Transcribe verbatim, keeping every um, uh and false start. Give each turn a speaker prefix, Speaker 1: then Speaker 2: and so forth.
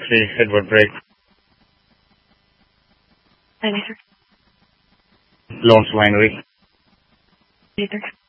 Speaker 1: three, Edward Brake.
Speaker 2: Hi, later.
Speaker 1: Lawrence Winery.
Speaker 2: Later.